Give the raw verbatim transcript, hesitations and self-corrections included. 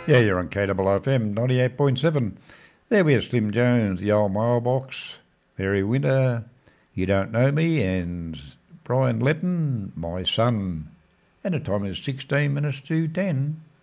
Yeah, you're on K W F M ninety-eight point seven. There we are, Slim Jones, the old mailbox, Mary Winter, You Don't Know Me, and Brian Letton, My Son. And the time is sixteen minutes to ten.